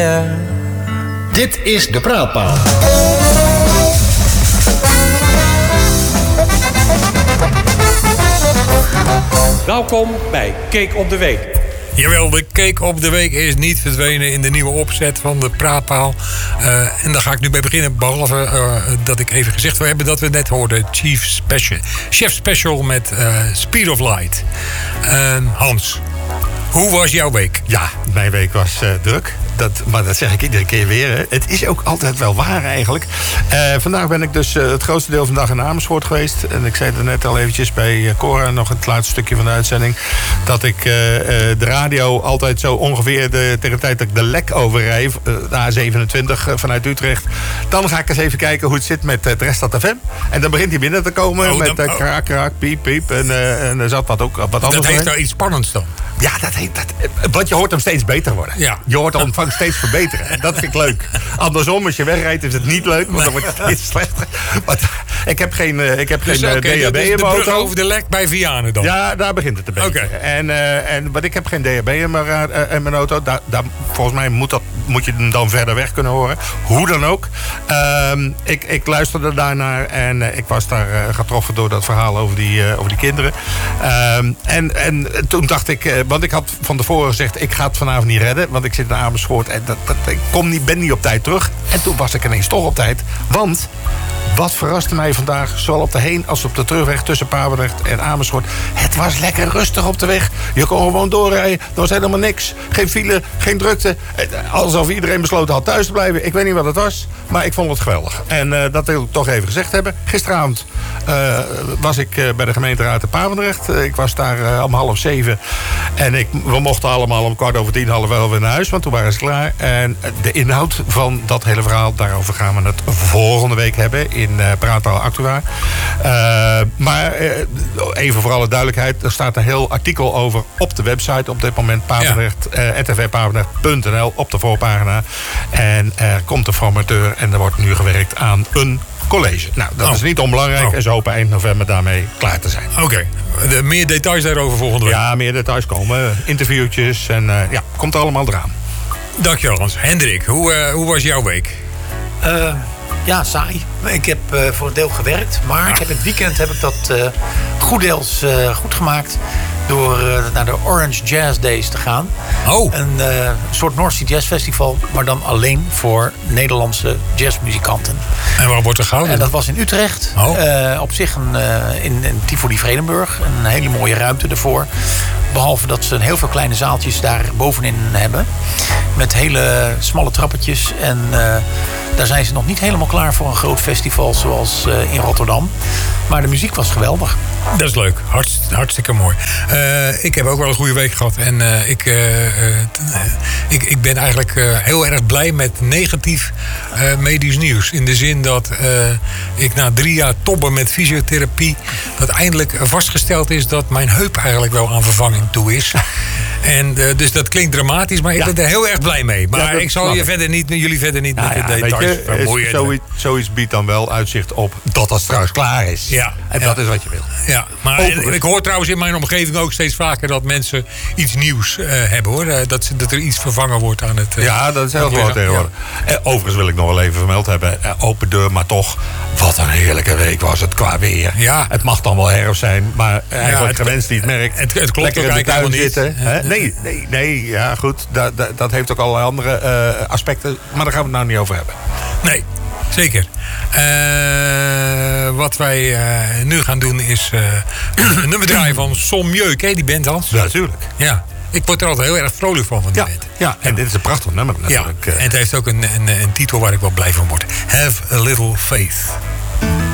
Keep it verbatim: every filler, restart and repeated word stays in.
Dit is de Praatpaal. Welkom bij Cake op de Week. Jawel, de Cake op de Week is niet verdwenen in de nieuwe opzet van de Praatpaal. Uh, en daar ga ik nu bij beginnen. Behalve uh, dat ik even gezegd wil hebben dat we net hoorden Chief Special, Chef Special met uh, Speed of Light. Uh, Hans, hoe was jouw week? Ja, mijn week was uh, druk. Dat, maar dat zeg ik iedere keer weer. Hè. Het is ook altijd wel waar eigenlijk. Uh, vandaag ben ik dus uh, het grootste deel van de dag in Amersfoort geweest. En ik zei het net al eventjes bij uh, Cora, nog het laatste stukje van de uitzending, dat ik uh, uh, de radio altijd zo ongeveer de, tegen de tijd dat ik de Lek overrij, uh, de A zevenentwintig uh, vanuit Utrecht, dan ga ik eens even kijken hoe het zit met uh, het Restad F M. En dan begint hij binnen te komen oh, met uh, kraak, kraak, piep, piep. En, uh, en er zat wat ook wat anders. Dat heeft nou iets spannends dan. Ja, dat heet, dat, want je hoort hem steeds beter worden. Ja. Je hoort de ontvangst steeds verbeteren. En dat vind ik leuk. Andersom, als je wegrijdt, is het niet leuk, want dan wordt het steeds slechter. Maar ik heb geen, ik heb dus geen okay, D H B de, in mijn auto. over de Lek bij Vianen dan? Ja, daar begint het een beetje. Okay. En, uh, en, maar ik heb geen D H B in mijn, uh, in mijn auto. Daar, daar, volgens mij moet, dat, moet je hem dan verder weg kunnen horen. Hoe dan ook. Uh, ik, ik luisterde daarnaar en uh, ik was daar uh, getroffen door dat verhaal over die, uh, over die kinderen. Uh, en, en toen dacht ik, uh, want ik had van tevoren gezegd, ik ga het vanavond niet redden, want ik zit in Amersfoort en dat, dat, ik kom niet, ben niet op tijd terug. En toen was ik ineens toch op tijd, want wat verraste mij vandaag, zowel op de heen als op de terugweg tussen Papendrecht en Amersfoort. Het was lekker rustig op de weg. Je kon gewoon doorrijden. Er was helemaal niks. Geen file, geen drukte. Alsof iedereen besloten had thuis te blijven. Ik weet niet wat het was, maar ik vond het geweldig. En uh, dat wil ik toch even gezegd hebben. Gisteravond uh, was ik uh, bij de gemeenteraad in Papendrecht. Uh, ik was daar uh, om half zeven. En ik, we mochten allemaal om kwart over tien, half wel weer naar huis. Want toen waren ze klaar. En de inhoud van dat hele verhaal, daarover gaan we het volgende week hebben in uh, Praatpaal Actua. Uh, maar uh, even voor alle duidelijkheid, er staat een heel artikel over op de website op dit moment, Papendrecht, ja. uh, r t v papendrecht punt n l op de voorpagina. En er komt een formateur en er wordt nu gewerkt aan een college. Nou, dat oh. is niet onbelangrijk oh. en ze hopen eind november daarmee klaar te zijn. Oké, okay. Meer details daarover volgende week? Ja, meer details komen. Interviewtjes en uh, ja, komt allemaal eraan. Dankjewel Hans. Hendrik, hoe, uh, hoe was jouw week? Uh, ja, saai. Ik heb uh, voor een deel gewerkt, maar ah. ik heb in het weekend heb ik dat uh, goed deels uh, goed gemaakt door uh, naar de Orange Jazz Days te gaan. Oh. Een uh, soort North Sea Jazz Festival, maar dan alleen voor Nederlandse jazzmuzikanten. En waar wordt er gehouden? En dat was in Utrecht. Oh. Uh, op zich een, uh, in, in Tivoli Vredenburg. Een hele mooie ruimte ervoor. Behalve dat ze heel veel kleine zaaltjes daar bovenin hebben. Met hele smalle trappetjes. En uh, daar zijn ze nog niet helemaal klaar voor een groot festival zoals uh, in Rotterdam. Maar de muziek was geweldig. Dat is leuk. Hartst, hartstikke mooi. Uh, ik heb ook wel een goede week gehad. En uh, ik, uh, uh, ik, ik ben eigenlijk uh, heel erg blij met negatief uh, medisch nieuws. In de zin dat uh, ik na drie jaar tobben met fysiotherapie, dat eindelijk vastgesteld is dat mijn heup eigenlijk wel aan vervanging toe is. En uh, dus dat klinkt dramatisch, maar ik ja. ben er heel erg blij mee. Maar ja, ik zal je verder niet, jullie verder niet ja, met de ja, details vermoeien. Zoiets, zoiets biedt dan wel uitzicht op dat dat straks klaar is. Ja, en ja. dat is wat je wil. Ja, maar en, ik hoor trouwens in mijn omgeving ook steeds vaker dat mensen iets nieuws uh, hebben hoor. Uh, dat, ze, dat er iets vervangen wordt aan het. Uh, ja, dat is heel groot tegenwoordig. Ja. Overigens wil ik nog wel even vermeld hebben. Uh, open deur, maar toch. Wat een heerlijke week was het qua weer. Ja. Het mag dan wel herfst zijn, maar eigenlijk ja, gewenst niet merk. Het, het klopt lekker ook in de tuin zitten. Niet. Hè? Nee, nee, nee. Ja, goed. Dat, dat, dat heeft ook allerlei andere uh, aspecten. Maar daar gaan we het nou niet over hebben. Nee, zeker. Uh, wat wij uh, nu gaan doen is uh, een nummer draaien van Sommieu. Ken je die band, Hans? Ja, natuurlijk. Ja. Ik word er altijd heel erg vrolijk van, van die ja, band. Ja, en ja. dit is een prachtig nummer natuurlijk. Ja, en het heeft ook een, een, een titel waar ik wel blij van word. Have a Little Faith.